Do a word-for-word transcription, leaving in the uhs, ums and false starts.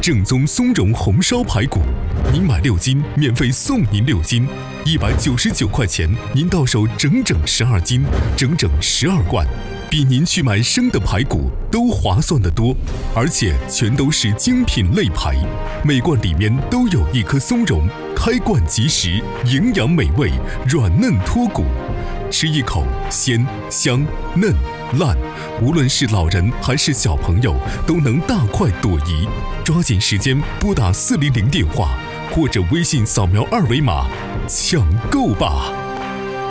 正宗松茸红烧排骨，您买六斤免费送您六斤，一百九十九块钱您到手整整十二斤，整整十二罐，比您去买生的排骨都划算得多，而且全都是精品肋排，每罐里面都有一颗松茸，开罐即食，营养美味，软嫩脱骨，吃一口鲜香嫩烂，无论是老人还是小朋友都能大快朵颐。抓紧时间拨打四零零电话，或者微信扫描二维码，抢购吧！